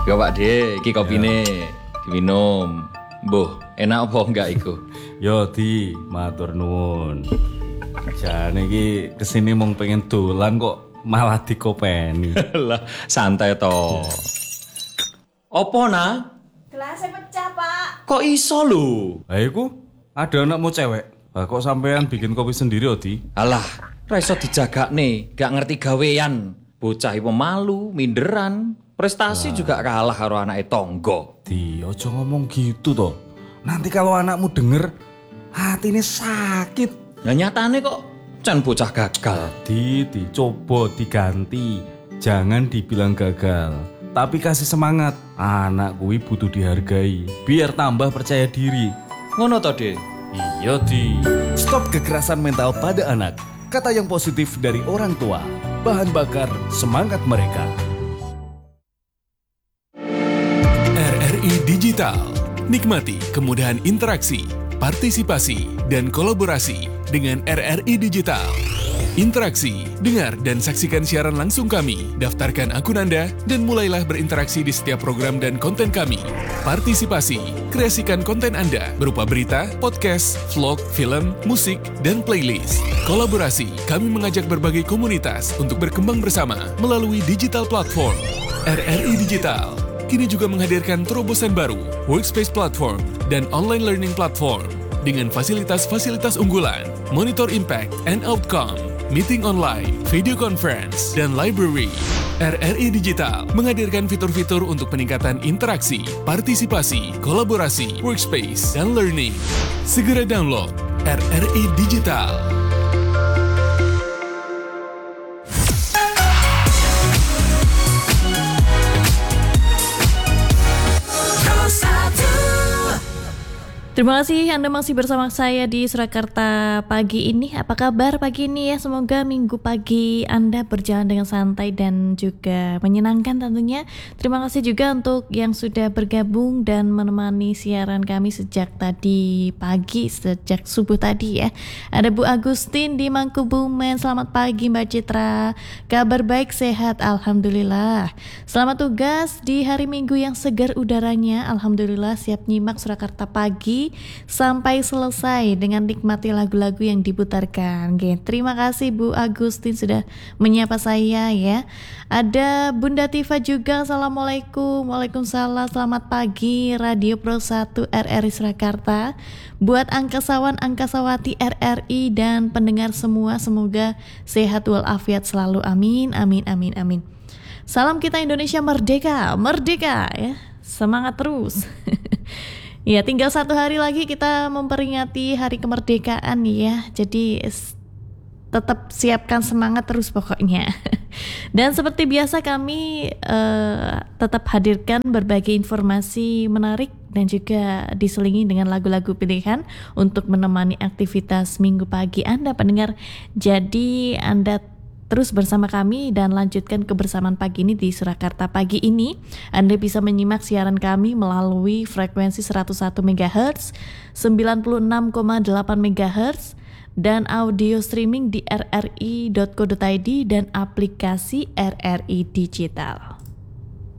Yo Pak De, iki kopine diminum. Mbuh, enak apa enggak iku? Yo Di, matur nuwun. Jane iki kesini mung pengen dolan kok malah dikopeni. Lah, santai to. Opo na? Gelasnya pecah, Pak. Kok iso lho? Lah iku ada anakmu cewek. Lah kok sampean bikin kopi sendiri Odi? Alah, ra iso dijagakne, gak ngerti gawean. Bocah iku malu, minderan. Prestasi juga kalah karo anake tonggo. Di, ojo ngomong gitu toh. Nanti kalau anakmu denger, hatinya sakit. Lah nyatane kok can bocah gagal. Coba diganti. Jangan dibilang gagal, tapi kasih semangat. Anak kuwi butuh dihargai, biar tambah percaya diri. Ngono to, De? Iya, Di. Stop kekerasan mental pada anak. Kata yang positif dari orang tua. Bahan bakar semangat mereka. RRI Digital. Nikmati kemudahan interaksi, partisipasi, dan kolaborasi dengan RRI Digital. Interaksi, dengar dan saksikan siaran langsung kami, daftarkan akun Anda, dan mulailah berinteraksi di setiap program dan konten kami. Partisipasi, kreasikan konten Anda berupa berita, podcast, vlog, film, musik, dan playlist. Kolaborasi, kami mengajak berbagai komunitas untuk berkembang bersama melalui digital platform. RRI Digital kini juga menghadirkan terobosan baru, workspace platform, dan online learning platform dengan fasilitas-fasilitas unggulan, monitor impact and outcome, meeting online, video conference, dan library. RRI Digital menghadirkan fitur-fitur untuk peningkatan interaksi, partisipasi, kolaborasi, workspace, dan learning. Segera download RRI Digital. Terima kasih Anda masih bersama saya di Surakarta pagi ini. Apa kabar pagi ini ya? Semoga minggu pagi Anda berjalan dengan santai dan juga menyenangkan tentunya. Terima kasih juga untuk yang sudah bergabung dan menemani siaran kami sejak tadi pagi, sejak subuh tadi ya. Ada Bu Agustin di Mangkubumen. Selamat pagi Mbak Citra. Kabar baik, sehat, Alhamdulillah. Selamat tugas di hari Minggu yang segar udaranya. Alhamdulillah siap nyimak Surakarta pagi sampai selesai dengan nikmati lagu-lagu yang diputarkan. Oke, terima kasih Bu Agustin sudah menyapa saya ya. Ada Bunda Tifa juga. Assalamualaikum. Waalaikumsalam. Selamat pagi Radio Pro 1 RRI Surakarta. Buat angkasawan angkasawati RRI dan pendengar semua, semoga sehat walafiat selalu. Amin amin amin amin. Salam kita Indonesia merdeka, merdeka ya. Semangat terus. Ya, tinggal 1 hari lagi kita memperingati hari kemerdekaan ya. Jadi tetap siapkan semangat terus pokoknya. Dan seperti biasa kami tetap hadirkan berbagai informasi menarik dan juga diselingi dengan lagu-lagu pilihan untuk menemani aktivitas minggu pagi Anda pendengar. Jadi Anda terus bersama kami dan lanjutkan kebersamaan pagi ini di Surakarta pagi ini. Anda bisa menyimak siaran kami melalui frekuensi 101 MHz, 96,8 MHz, dan audio streaming di rri.co.id dan aplikasi RRI Digital.